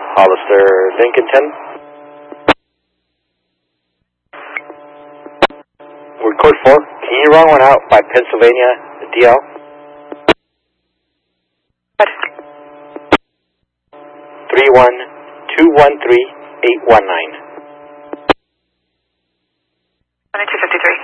Hollister Lincoln 10. We're code 4. Can you run one out by Pennsylvania DL? What? 31213-819. 2253.